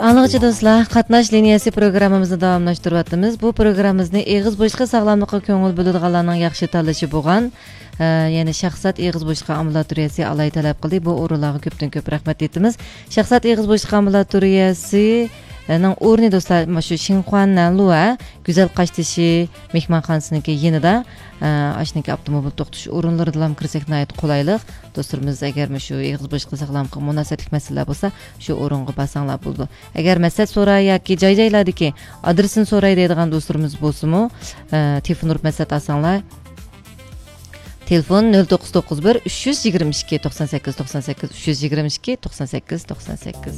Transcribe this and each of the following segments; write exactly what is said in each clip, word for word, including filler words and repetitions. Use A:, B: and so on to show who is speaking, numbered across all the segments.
A: Anlıqçı dostlar, qatnaş liniyasi programımızı davamlaştırıvatımız. Bu programımızda eğiz boşluqı sağlamlıqqa köngül bölüdüqalarning yaxshi tanlashi bo'lgan, ya'ni shaxsat eğiz boşluqi ambulatoriyasi alay talab qildi. Bu o'rinlarga ko'pdan ko'p rahmat aytamiz. Shaxsat eğiz boşluqi ambulatoriyasi ning o'rni do'stlar mana shu Xinhuan Lua Güzel Qaştishi mehmonxonasiniki yanida ashniki avtomobil to'xtash o'rinlarida ham kirsak nihoyat qulaylik. Do'stlarimiz agar shu eğiz boşluqi sog'lomlikqa munosabatli masalalar bo'lsa, shu o'ringa basanglar bo'ldi. Agar masal so'ray yoki joy-joylardagi adresini so'ray deydigan do'stlarimiz bo'lsa-mu, telefon urib masal olsanglar. Telefon nol to'qqiz to'qqiz bir uch yuz yigirma ikki to'qson sakkiz to'qson sakkiz uch yuz yigirma ikki to'qson sakkiz to'qson sakkiz.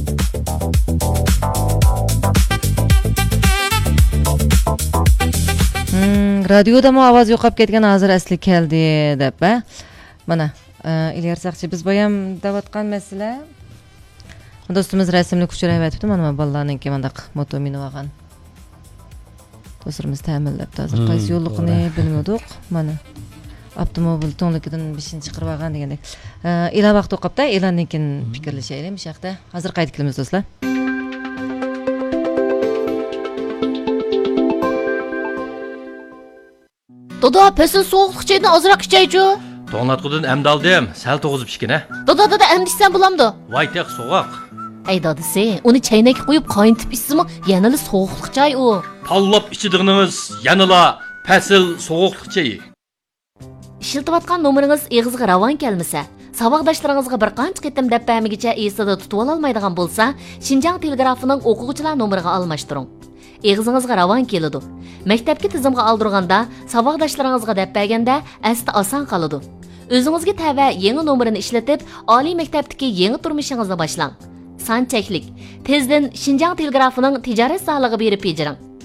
A: Hmm, radioda mu ovoz yo'qolib ketgan, hozir asli keldi deb, ha? Mana, Ilyar Saqchi biz boyam davatgan masala. Do'stimiz rasmli kuchirayib aytibdi, mana bolalarninki mandaq moto minib olgan. Do'stimiz ta'minlabdi, hozir qaysi yo'lliqni bilmadik. Mana avtomobil to'nligidan beshinchi chiqarib olgan degandek. E'lon vaqti o'qibdi, e'londan keyin fikrlashaylik bu yoqda. Hozir qaytib kelamiz do'stlar.
B: Dada, pesin soğuqluq çaydan azırak içeycu.
C: To'nglatqudan amda aldim, sal to'g'izib ichgina.
B: Dada, dada, amda içsen bulamdı.
C: Voy, tek so'g'oq.
B: Ey dadisi, uni chaynakka qo'yib qaynitib ichsimi, yanali soğuqluq chay u.
C: Tallab ichidig'ingiz yanala pasil so'g'uqliq chayi.
B: İşiltivatqan nomeringiz eg'izga ravon kelmasa, savaqdoshlaringizga bir qancha qitim deb bermigicha esida tutib ololmaydigan bo'lsa, Xinjiang telegrafining o'quvchilar nomeriga almashtiring. Eg'izingizga ravon keladi. Maktabga tizimga oldirganda, savaqdoshlaringizga deb berganda asli oson qoladi. O'zingizga tava yangi nomerini ishlatib, oliy maktabdagi yangi turmushingizni boshlang. Son cheklik. Tezdan Xinjiang telegrafining tijorat solig'iga berib bejiring.